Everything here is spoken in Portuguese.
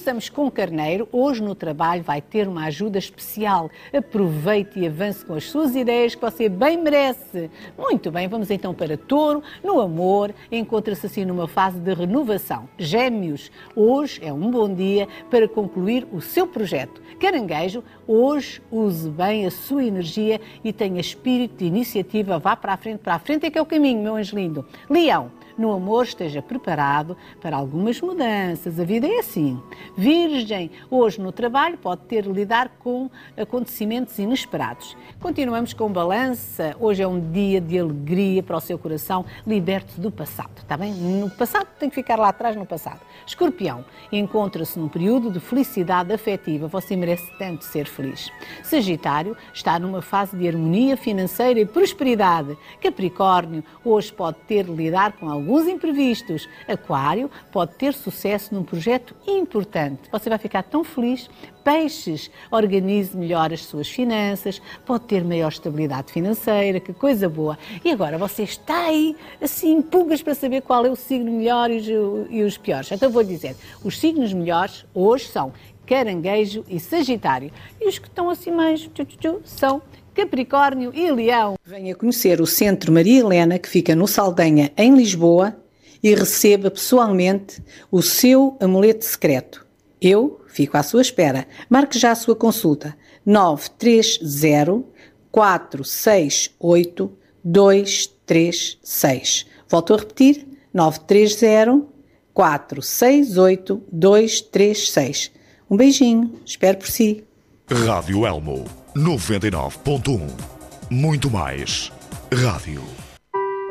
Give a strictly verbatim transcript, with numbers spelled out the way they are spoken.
Começamos com Carneiro. Hoje no trabalho vai ter uma ajuda especial. Aproveite e avance com as suas ideias que você bem merece. Muito bem, vamos então para Touro. No amor, encontra-se assim numa fase de renovação. Gêmeos, hoje é um bom dia para concluir o seu projeto. Caranguejo, hoje use bem a sua energia e tenha espírito de iniciativa. Vá para a frente, para a frente é que é o caminho, meu anjo lindo. Leão, no amor esteja preparado para algumas mudanças, a vida é assim. Virgem, hoje no trabalho pode ter de lidar com acontecimentos inesperados. Continuamos com Balança, hoje é um dia de alegria para o seu coração, liberte-se do passado, está bem? No passado tem que ficar lá atrás no passado. Escorpião, encontra-se num período de felicidade afetiva, você merece tanto ser feliz. Sagitário, está numa fase de harmonia financeira e prosperidade. Capricórnio, hoje pode ter de lidar com alguns alguns imprevistos. Aquário, pode ter sucesso num projeto importante. Você vai ficar tão feliz. Peixes, organize melhor as suas finanças, pode ter maior estabilidade financeira, que coisa boa. E agora, você está aí, assim, pulgas para saber qual é o signo melhor e os, e os piores. Então vou dizer, os signos melhores hoje são Caranguejo e Sagitário. E os que estão assim mais tchu, tchu, tchu, são Capricórnio e Leão. Venha conhecer o Centro Maria Helena, que fica no Saldanha, em Lisboa, e receba pessoalmente o seu amuleto secreto. Eu fico à sua espera. Marque já a sua consulta. nove três zero, quatro seis oito, dois três seis. Volto a repetir. nove três zero, quatro seis oito, dois três seis. Um beijinho. Espero por si. Rádio Elmo noventa e nove ponto um. Muito mais rádio.